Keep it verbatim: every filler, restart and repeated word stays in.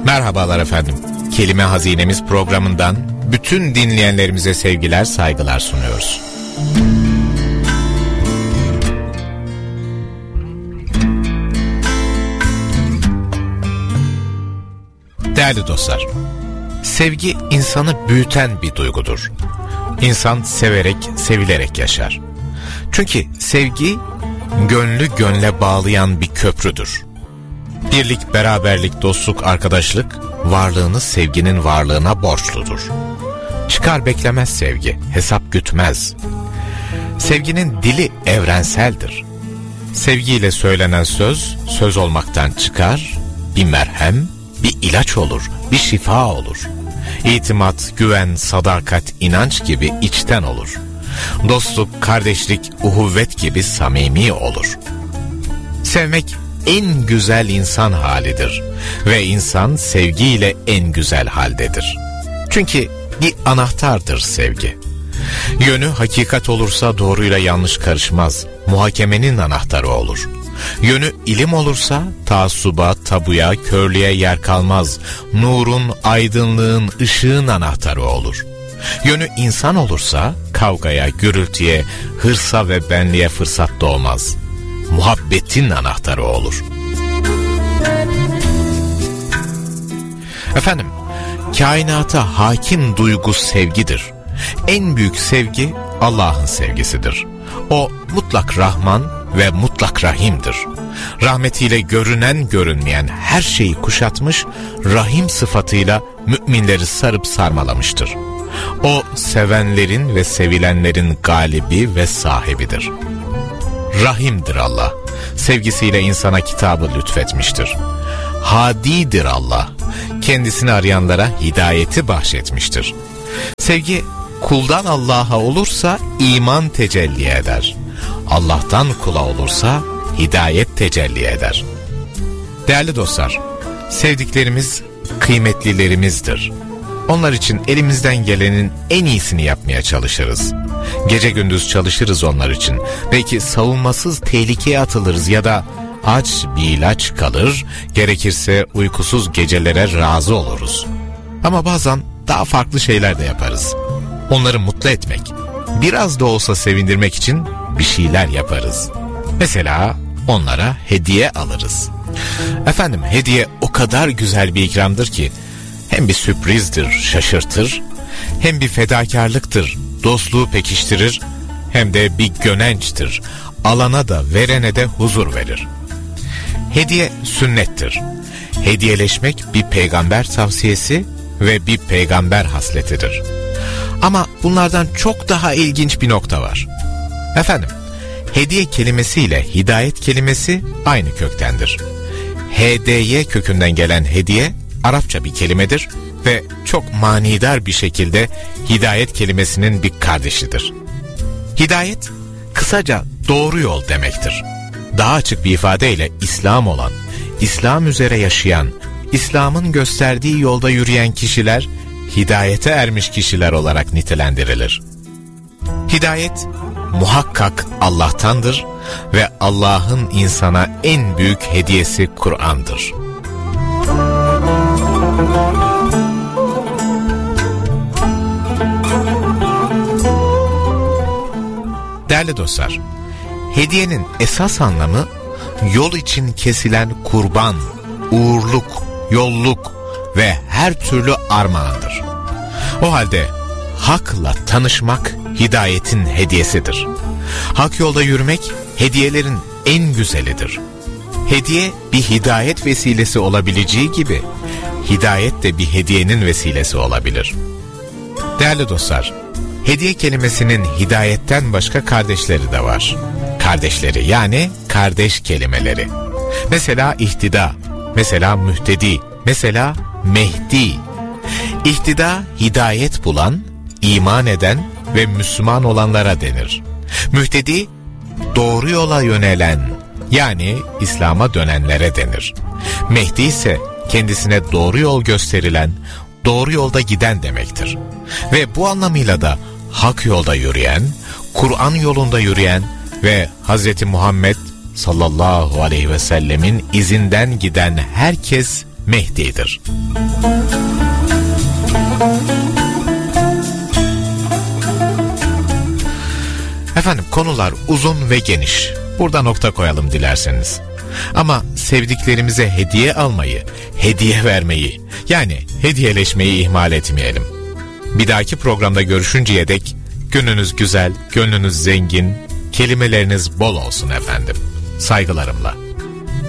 Merhabalar efendim. Kelime Hazinemiz programından bütün dinleyenlerimize sevgiler, saygılar sunuyoruz. Değerli dostlar, sevgi insanı büyüten bir duygudur. İnsan severek, sevilerek yaşar. Çünkü sevgi, gönlü gönle bağlayan bir köprüdür. Birlik, beraberlik, dostluk, arkadaşlık, varlığını sevginin varlığına borçludur. Çıkar beklemez sevgi, hesap gütmez. Sevginin dili evrenseldir. Sevgiyle söylenen söz, söz olmaktan çıkar, bir merhem, bir ilaç olur, bir şifa olur. İtimat, güven, sadakat, inanç gibi içten olur. Dostluk, kardeşlik, uhuvvet gibi samimi olur. Sevmek en güzel insan halidir ve insan sevgiyle en güzel haldedir. Çünkü bir anahtardır sevgi. Yönü hakikat olursa doğruyla yanlış karışmaz, muhakemenin anahtarı olur. Yönü ilim olursa taassuba, tabuya, körlüğe yer kalmaz, nurun, aydınlığın, ışığın anahtarı olur. Yönü insan olursa kavgaya, gürültüye, hırsa ve benliğe fırsat doğmaz. Muhabbetin anahtarı olur. Efendim, kainata hakim duygu sevgidir. En büyük sevgi Allah'ın sevgisidir. O mutlak Rahman ve mutlak Rahim'dir. Rahmetiyle görünen görünmeyen her şeyi kuşatmış, Rahim sıfatıyla müminleri sarıp sarmalamıştır. O sevenlerin ve sevilenlerin galibi ve sahibidir. Rahim'dir Allah. Sevgisiyle insana kitabı lütfetmiştir. Hadidir Allah. Kendisini arayanlara hidayeti bahşetmiştir. Sevgi kuldan Allah'a olursa iman tecelli eder. Allah'tan kula olursa hidayet tecelli eder. Değerli dostlar, sevdiklerimiz kıymetlilerimizdir. Onlar için elimizden gelenin en iyisini yapmaya çalışırız. Gece gündüz çalışırız onlar için. Belki savunmasız tehlikeye atılırız ya da aç bir ilaç kalır, gerekirse uykusuz gecelere razı oluruz. Ama bazen daha farklı şeyler de yaparız. Onları mutlu etmek, biraz da olsa sevindirmek için bir şeyler yaparız. Mesela onlara hediye alırız. Efendim, hediye o kadar güzel bir ikramdır ki, hem bir sürprizdir, şaşırtır, hem bir fedakarlıktır, dostluğu pekiştirir, hem de bir gönençtir, alana da verene de huzur verir. Hediye sünnettir. Hediyeleşmek bir peygamber tavsiyesi ve bir peygamber hasletidir. Ama bunlardan çok daha ilginç bir nokta var. Efendim, hediye kelimesiyle hidayet kelimesi aynı köktendir. H D Y kökünden gelen hediye Arapça bir kelimedir ve çok manidar bir şekilde hidayet kelimesinin bir kardeşidir. Hidayet, kısaca doğru yol demektir. Daha açık bir ifadeyle İslam olan, İslam üzere yaşayan, İslam'ın gösterdiği yolda yürüyen kişiler, hidayete ermiş kişiler olarak nitelendirilir. Hidayet, muhakkak Allah'tandır ve Allah'ın insana en büyük hediyesi Kur'an'dır. Değerli dostlar, hediyenin esas anlamı yol için kesilen kurban, uğurluk, yolluk ve her türlü armağandır. O halde hakla tanışmak hidayetin hediyesidir. Hak yolda yürümek hediyelerin en güzelidir. Hediye bir hidayet vesilesi olabileceği gibi hidayet de bir hediyenin vesilesi olabilir. Değerli dostlar, hediye kelimesinin hidayetten başka kardeşleri de var. Kardeşleri, yani kardeş kelimeleri. Mesela ihtida, mesela mühtedi, mesela Mehdi. İhtida, hidayet bulan, iman eden ve Müslüman olanlara denir. Mühtedi, doğru yola yönelen, yani İslam'a dönenlere denir. Mehdi ise kendisine doğru yol gösterilen, doğru yolda giden demektir. Ve bu anlamıyla da hak yolda yürüyen, Kur'an yolunda yürüyen ve Hz. Muhammed sallallahu aleyhi ve sellemin izinden giden herkes Mehdi'dir. Efendim, konular uzun ve geniş. Burada nokta koyalım dilerseniz. Ama sevdiklerimize hediye almayı, hediye vermeyi, yani hediyeleşmeyi ihmal etmeyelim. Bir dahaki programda görüşünceye dek gününüz güzel, gönlünüz zengin, kelimeleriniz bol olsun efendim. Saygılarımla.